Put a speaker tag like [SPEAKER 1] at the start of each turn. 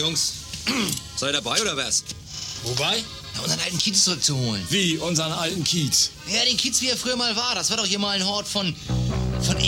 [SPEAKER 1] Jungs, seid ihr dabei oder was?
[SPEAKER 2] Wobei?
[SPEAKER 1] Na, unseren alten Kiez zurückzuholen.
[SPEAKER 2] Wie, unseren alten Kiez?
[SPEAKER 1] Ja, den Kiez, wie er früher mal war. Das war doch hier mal ein Hort von